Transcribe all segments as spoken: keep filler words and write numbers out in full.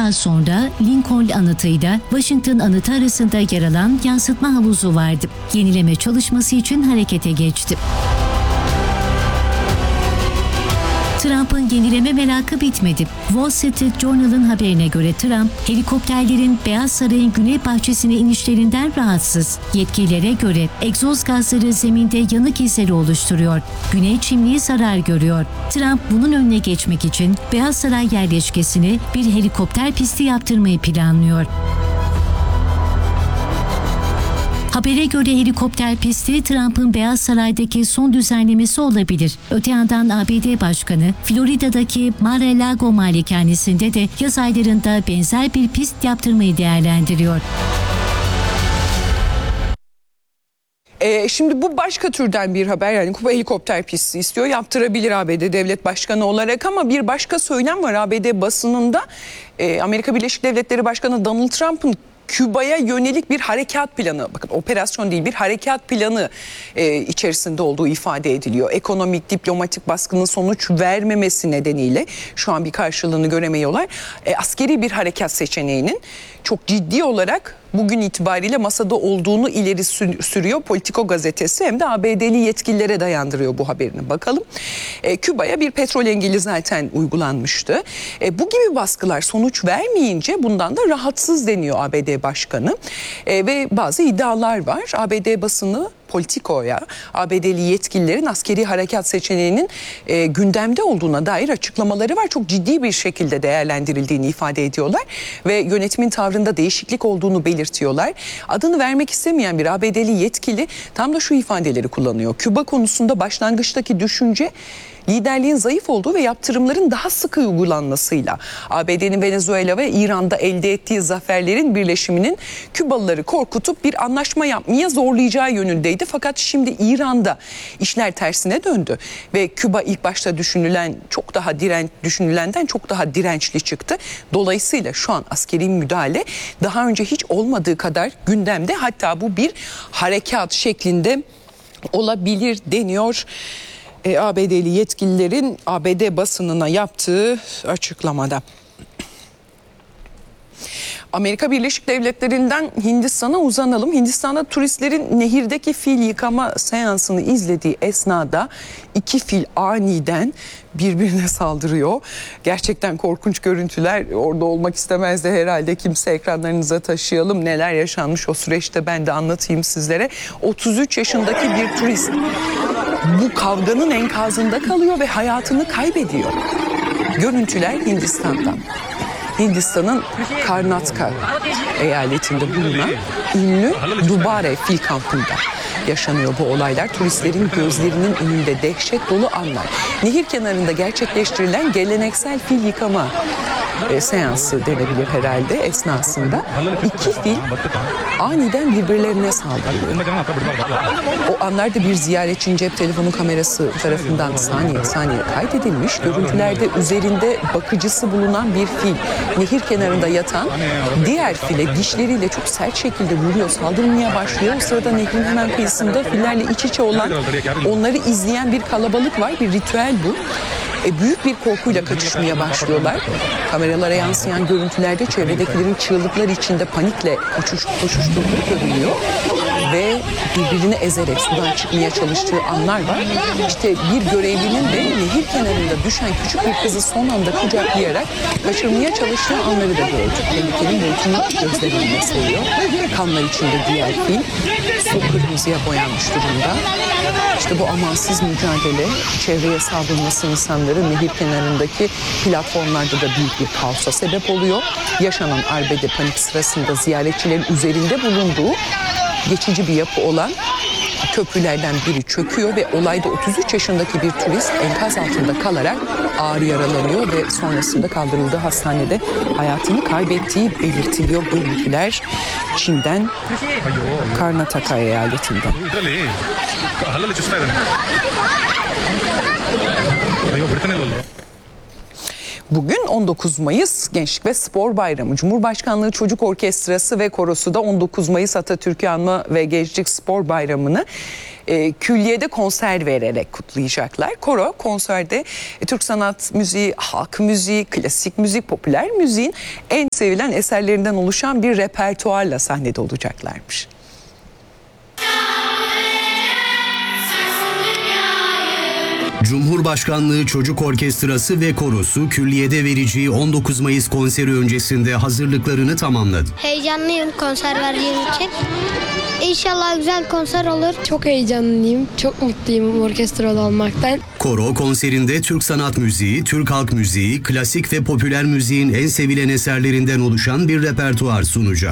saat sonra Lincoln anıtıyla Washington anıtı arasında yer alan yansıtma havuzu vardı. Yenileme çalışması için harekete geçti. Trump'ın yenileme merakı bitmedi. Wall Street Journal'ın haberine göre Trump, helikopterlerin Beyaz Saray'ın güney bahçesine inişlerinden rahatsız. Yetkililere göre egzoz gazları zeminde yanık izleri oluşturuyor. Güney çimliği zarar görüyor. Trump bunun önüne geçmek için Beyaz Saray yerleşkesine bir helikopter pisti yaptırmayı planlıyor. Habere göre helikopter pisti Trump'ın Beyaz Saray'daki son düzenlemesi olabilir. Öte yandan A B D Başkanı Florida'daki Mar-a-Lago malikanesinde de yaz aylarında benzer bir pist yaptırmayı değerlendiriyor. Ee, şimdi bu başka türden bir haber, yani Kuba helikopter pisti istiyor, yaptırabilir A B D devlet başkanı olarak, ama bir başka söylem var A B D basınında. Ee, Amerika Birleşik Devletleri Başkanı Donald Trump'ın Küba'ya yönelik bir harekat planı, bakın operasyon değil bir harekat planı e, içerisinde olduğu ifade ediliyor. Ekonomik, diplomatik baskının sonuç vermemesi nedeniyle şu an bir karşılığını göremiyorlar. E, askeri bir harekat seçeneğinin çok ciddi olarak bugün itibariyle masada olduğunu ileri sürüyor Politico gazetesi, hem de A B D'li yetkililere dayandırıyor bu haberini. Bakalım. E, Küba'ya bir petrol engeli zaten uygulanmıştı. E, bu gibi baskılar sonuç vermeyince bundan da rahatsız deniyor A B D Başkanı. E, ve bazı iddialar var. A B D basını Politico'ya A B D'li yetkililerin askeri harekat seçeneğinin e, gündemde olduğuna dair açıklamaları var. Çok ciddi bir şekilde değerlendirildiğini ifade ediyorlar ve yönetimin tavrında değişiklik olduğunu belirtiyorlar. Adını vermek istemeyen bir A B D'li yetkili tam da şu ifadeleri kullanıyor. Küba konusunda başlangıçtaki düşünce liderliğin zayıf olduğu ve yaptırımların daha sıkı uygulanmasıyla A B D'nin Venezuela ve İran'da elde ettiği zaferlerin birleşiminin Kübalıları korkutup bir anlaşma yapmaya zorlayacağı yönündeydi. Fakat şimdi İran'da işler tersine döndü ve Küba ilk başta düşünülen çok daha direnç düşünülenden çok daha dirençli çıktı. Dolayısıyla şu an askeri müdahale daha önce hiç olmadığı kadar gündemde, hatta bu bir harekat şeklinde olabilir deniyor. E, A B D'li yetkililerin A B D basınına yaptığı açıklamada. Amerika Birleşik Devletleri'nden Hindistan'a uzanalım. Hindistan'da turistlerin nehirdeki fil yıkama seansını izlediği esnada iki fil aniden birbirine saldırıyor. Gerçekten korkunç görüntüler. Orada olmak istemezdi herhalde kimse. Ekranlarınıza taşıyalım. Neler yaşanmış o süreçte ben de anlatayım sizlere. otuz üç yaşındaki bir turist bu kavganın enkazında kalıyor ve hayatını kaybediyor. Görüntüler Hindistan'dan. Hindistan'ın Karnataka eyaletinde bulunan ünlü Dubare fil kampında yaşanıyor bu olaylar. Turistlerin gözlerinin önünde dehşet dolu anlar. Nehir kenarında gerçekleştirilen geleneksel fil yıkama e, seansı denebilir herhalde esnasında. İki fil aniden birbirlerine saldırıyor. O anlarda bir ziyaretçinin cep telefonu kamerası tarafından saniye saniye kaydedilmiş. Görüntülerde üzerinde bakıcısı bulunan bir fil nehir kenarında yatan diğer file dişleriyle çok sert şekilde vuruyor, saldırmaya başlıyor. O sırada nehrin hemen kıyısında fillerle iç içe olan, onları izleyen bir kalabalık var. Bir ritüel bu. E, büyük bir korkuyla kaçışmaya başlıyorlar. Kameralara yansıyan görüntülerde çevredekilerin çığlıklar içinde panikle koşuş, koşuşturduğu görünüyor. Ve birbirini ezerek sudan çıkmaya çalıştığı anlar var. İşte bir görevlinin de nehir kenarında düşen küçük bir kızı son anda kucaklayarak kaçırmaya çalıştığı anları da gördük. Tehlikenin boyutunu gözlerine seriyor. Kanlar içinde diğer fil su kırmızıya boyanmış durumda. İşte bu amansız mücadele, çevreye saldırması insanların nehir kenarındaki platformlarda da büyük bir kaosa sebep oluyor. Yaşanan arbede panik sırasında ziyaretçilerin üzerinde bulunduğu geçici bir yapı olan köprülerden biri çöküyor ve olayda otuz üç yaşındaki bir turist enkaz altında kalarak ağır yaralanıyor ve sonrasında kaldırıldığı hastanede hayatını kaybettiği belirtiliyor. Görüntüler Çin'den, Karnataka eyaletinden. Bugün on dokuz Mayıs Gençlik ve Spor Bayramı. Cumhurbaşkanlığı Çocuk Orkestrası ve Korosu da on dokuz Mayıs Atatürk'ü anma ve Gençlik Spor Bayramı'nı e, külliyede konser vererek kutlayacaklar. Koro konserde e, Türk sanat müziği, halk müziği, klasik müzik, popüler müziğin en sevilen eserlerinden oluşan bir repertuarla sahnede olacaklarmış. Cumhurbaşkanlığı Çocuk Orkestrası ve Korosu külliyede vereceği on dokuz Mayıs konseri öncesinde hazırlıklarını tamamladı. Heyecanlıyım konser verdiğim için. İnşallah güzel konser olur. Çok heyecanlıyım, çok mutluyum orkestralı olmaktan. Koro konserinde Türk sanat müziği, Türk halk müziği, klasik ve popüler müziğin en sevilen eserlerinden oluşan bir repertuar sunacak.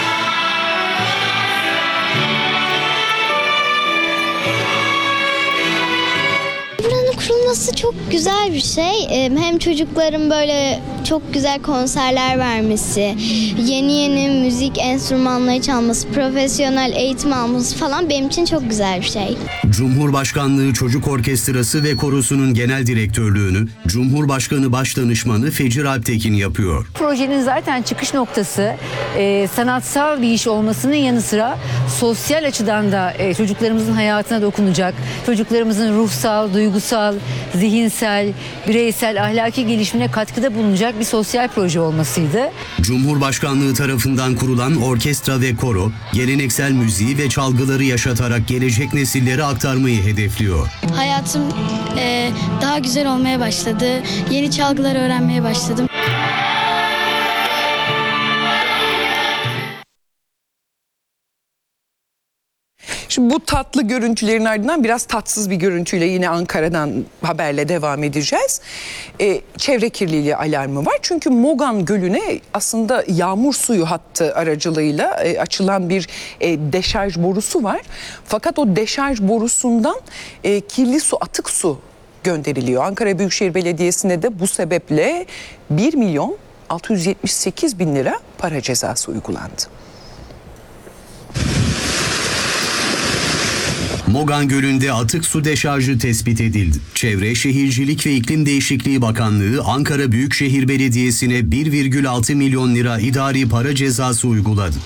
Kurulması çok güzel bir şey. Hem çocukların böyle çok güzel konserler vermesi, yeni yeni müzik enstrümanları çalması, profesyonel eğitim alması falan benim için çok güzel bir şey. Cumhurbaşkanlığı Çocuk Orkestrası ve Korosu'nun genel direktörlüğünü Cumhurbaşkanı Başdanışmanı Fecir Alptekin yapıyor. Projenin zaten çıkış noktası e, sanatsal bir iş olmasının yanı sıra sosyal açıdan da e, çocuklarımızın hayatına dokunacak, çocuklarımızın ruhsal, duygusal, zihinsel, bireysel, ahlaki gelişimine katkıda bulunacak bir sosyal proje olmasıydı. Cumhurbaşkanlığı tarafından kurulan orkestra ve koro, geleneksel müziği ve çalgıları yaşatarak gelecek nesillere aktarmayı hedefliyor. Hayatım e, daha güzel olmaya başladı. Yeni çalgılar öğrenmeye başladım. Şimdi bu tatlı görüntülerin ardından biraz tatsız bir görüntüyle yine Ankara'dan haberle devam edeceğiz. Ee, çevre kirliliği alarmı var. Çünkü Mogan Gölü'ne aslında yağmur suyu hattı aracılığıyla e, açılan bir e, deşarj borusu var. Fakat o deşarj borusundan e, kirli su, atık su gönderiliyor. Ankara Büyükşehir Belediyesi'ne de bu sebeple bir milyon altı yüz yetmiş sekiz bin lira para cezası uygulandı. Mogan Gölü'nde atık su deşarjı tespit edildi. Çevre, Şehircilik ve İklim Değişikliği Bakanlığı Ankara Büyükşehir Belediyesi'ne bir virgül altı milyon lira idari para cezası uyguladı.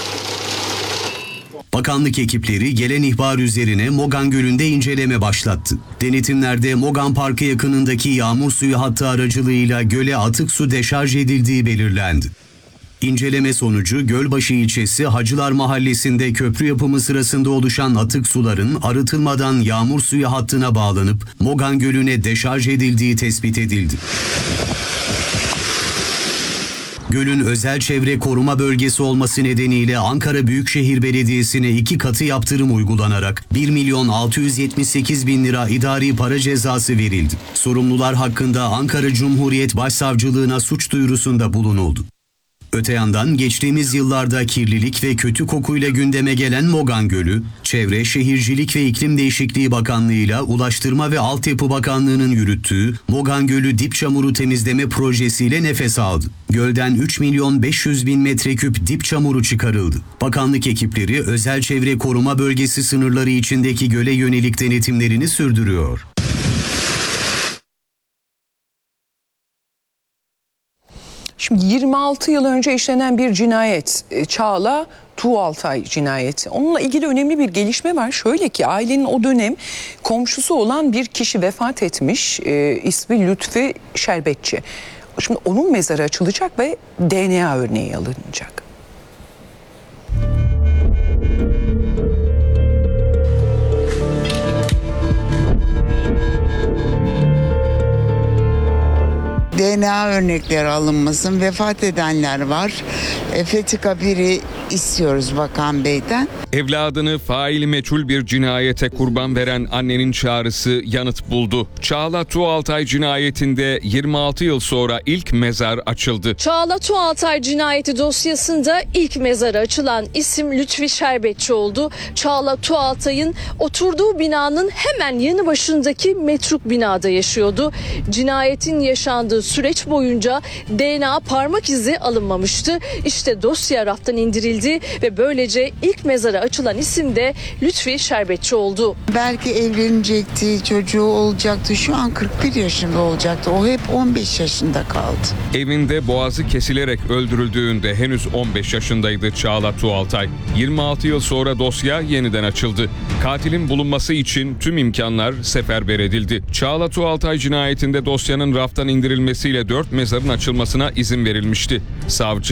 Bakanlık ekipleri gelen ihbar üzerine Mogan Gölü'nde inceleme başlattı. Denetimlerde Mogan Parkı yakınındaki yağmur suyu hattı aracılığıyla göle atık su deşarj edildiği belirlendi. İnceleme sonucu Gölbaşı ilçesi Hacılar Mahallesi'nde köprü yapımı sırasında oluşan atık suların arıtılmadan yağmur suyu hattına bağlanıp Mogan Gölü'ne deşarj edildiği tespit edildi. Gölün özel çevre koruma bölgesi olması nedeniyle Ankara Büyükşehir Belediyesi'ne iki katı yaptırım uygulanarak bir milyon altı yüz yetmiş sekiz bin lira idari para cezası verildi. Sorumlular hakkında Ankara Cumhuriyet Başsavcılığına suç duyurusunda bulunuldu. Öte yandan geçtiğimiz yıllarda kirlilik ve kötü kokuyla gündeme gelen Mogan Gölü, Çevre, Şehircilik ve İklim Değişikliği Bakanlığı'yla Ulaştırma ve Altyapı Bakanlığı'nın yürüttüğü Mogan Gölü dip çamuru temizleme projesiyle nefes aldı. Gölden üç milyon beş yüz bin metreküp dip çamuru çıkarıldı. Bakanlık ekipleri özel çevre koruma bölgesi sınırları içindeki göle yönelik denetimlerini sürdürüyor. Şimdi yirmi altı yıl önce işlenen bir cinayet, Çağla Tuğaltay cinayeti. Onunla ilgili önemli bir gelişme var. Şöyle ki ailenin o dönem komşusu olan bir kişi vefat etmiş. E, ismi Lütfi Şerbetçi. Şimdi onun mezarı açılacak ve D N A örneği alınacak. D N A örnekleri alınmasın. Vefat edenler var. E, Fethi Kabir'i istiyoruz Bakan Bey'den. Evladını faili meçhul bir cinayete kurban veren annenin çağrısı yanıt buldu. Çağla Tuğaltay cinayetinde yirmi altı yıl sonra ilk mezar açıldı. Çağla Tuğaltay cinayeti dosyasında ilk mezarı açılan isim Lütfi Şerbetçi oldu. Çağla Tuğaltay'ın oturduğu binanın hemen yanı başındaki metruk binada yaşıyordu. Cinayetin yaşandığı süreç boyunca D N A parmak izi alınmamıştı. İşte dosya raftan indirildi. edildi ve böylece ilk mezara açılan isim de Lütfi Şerbetçi oldu. Belki evlenecekti, çocuğu olacaktı. Şu an kırk bir yaşında olacaktı. O hep on beş yaşında kaldı. Evinde boğazı kesilerek öldürüldüğünde henüz on beş yaşındaydı Çağla Tuğaltay. yirmi altı yıl sonra dosya yeniden açıldı. Katilin bulunması için tüm imkanlar seferber edildi. Çağla Tuğaltay cinayetinde dosyanın raftan indirilmesiyle dört mezarın açılmasına izin verilmişti. Savcı